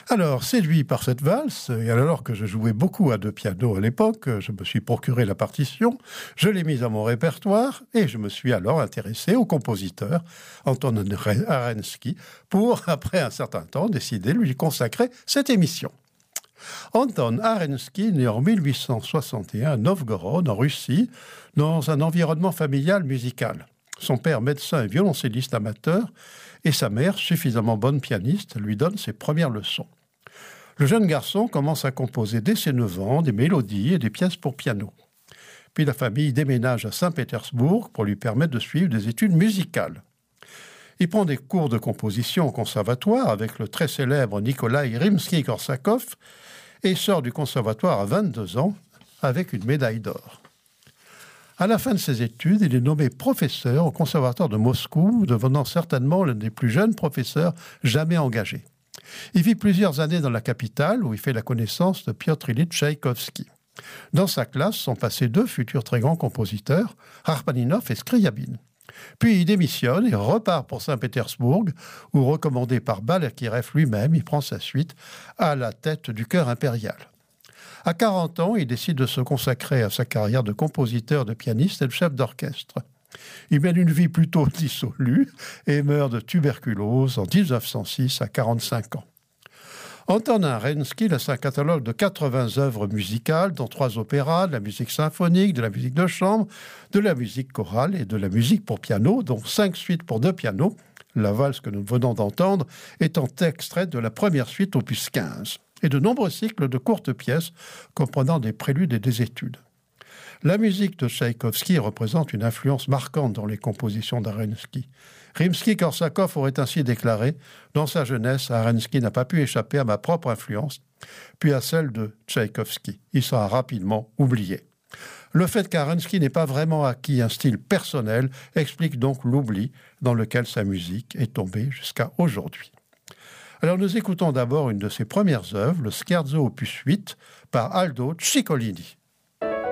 Alors, séduit par cette valse, et alors que je jouais beaucoup à deux pianos à l'époque, je me suis procuré la partition, je l'ai mise à mon répertoire, et je me suis alors intéressé au compositeur Anton Arensky pour, après un certain temps, décider de lui consacrer cette émission. Anton Arensky, né en 1861 à Novgorod, en Russie, dans un environnement familial musical. Son père, médecin et violoncelliste amateur, et sa mère, suffisamment bonne pianiste, lui donne ses premières leçons. Le jeune garçon commence à composer dès ses 9 ans des mélodies et des pièces pour piano. Puis la famille déménage à Saint-Pétersbourg pour lui permettre de suivre des études musicales. Il prend des cours de composition au conservatoire avec le très célèbre Nikolai Rimsky-Korsakov et sort du conservatoire à 22 ans avec une médaille d'or. À la fin de ses études, il est nommé professeur au conservatoire de Moscou, devenant certainement l'un des plus jeunes professeurs jamais engagés. Il vit plusieurs années dans la capitale où il fait la connaissance de Piotr Ilyich Tchaïkovski. Dans sa classe sont passés 2 futurs très grands compositeurs, Rachmaninov et Scriabine. Puis il démissionne et repart pour Saint-Pétersbourg, où, recommandé par Balakirev lui-même, il prend sa suite à la tête du chœur impérial. À 40 ans, il décide de se consacrer à sa carrière de compositeur, de pianiste et de chef d'orchestre. Il mène une vie plutôt dissolue et meurt de tuberculose en 1906 à 45 ans. Anton Arensky laisse un catalogue de 80 œuvres musicales, dont 3 opéras, de la musique symphonique, de la musique de chambre, de la musique chorale et de la musique pour piano, dont 5 suites pour 2 pianos, la valse que nous venons d'entendre étant extraite de la première suite opus 15, et de nombreux cycles de courtes pièces comprenant des préludes et des études. La musique de Tchaïkovski représente une influence marquante dans les compositions d'Arensky. Rimsky-Korsakov aurait ainsi déclaré « Dans sa jeunesse, Arensky n'a pas pu échapper à ma propre influence, puis à celle de Tchaïkovski. Il sera rapidement oublié. » Le fait qu'Arensky n'ait pas vraiment acquis un style personnel explique donc l'oubli dans lequel sa musique est tombée jusqu'à aujourd'hui. Alors nous écoutons d'abord une de ses premières œuvres, le Scherzo opus 8, par Aldo Ciccolini.